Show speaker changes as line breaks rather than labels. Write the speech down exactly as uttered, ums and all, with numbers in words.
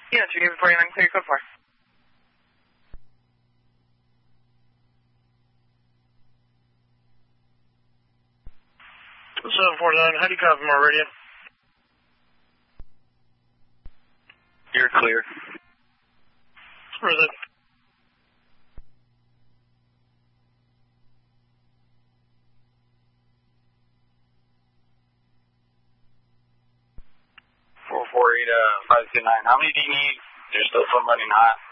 Yeah, three forty-nine, clear code four.
seven forty-nine, how do you copy my radio?
You're clear.
Where is it?
four four eight, uh, five two nine. How many do you need? There's still some running hot.